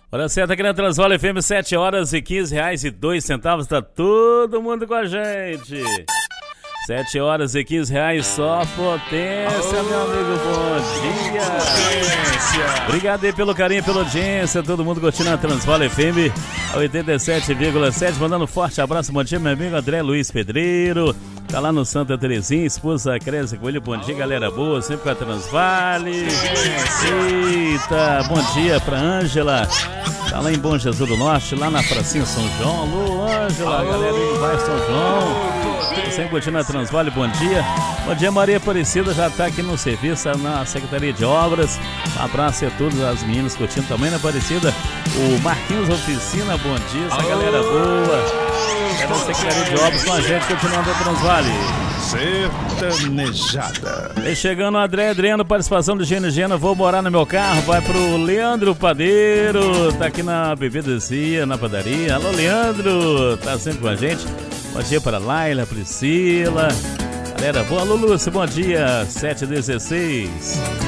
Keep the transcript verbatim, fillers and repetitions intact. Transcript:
Hora certa aqui na Transvale F M, sete horas e quinze reais e dois centavos. Tá todo mundo com a gente. sete horas e quinze reais, só potência, meu amigo. Bom dia. Potência. Obrigado aí pelo carinho, pela audiência. Todo mundo curtindo a Transvale F M oitenta e sete vírgula sete. Mandando um forte abraço. Bom dia, meu amigo André Luiz Pedreiro. Tá lá no Santa Terezinha, esposa Crésia Coelho. Bom dia, galera boa, sempre com a Transvale. Eita, bom dia pra Ângela. Tá lá em Bom Jesus do Norte, lá na Pracinha São João. Alô, Ângela, galera aí do bairro São João. Sempre curtindo a Transvale, bom dia. Bom dia, Maria Aparecida, já tá aqui no serviço, na Secretaria de Obras. Um abraço a todas as meninas curtindo também na Aparecida. O Marquinhos Oficina, bom dia, essa galera boa. É da Secretaria de Obras com a gente, continuando a Transvale. Sertanejada. E chegando o André Adriano, participação do Gênio Gena. Vou morar no meu carro, vai pro Leandro Padeiro. Tá aqui na bebedecia, na padaria. Alô, Leandro, tá sempre com a gente. Bom dia para Laila, Priscila. Galera boa, alô, Lúcia, bom dia. sete e dezesseis.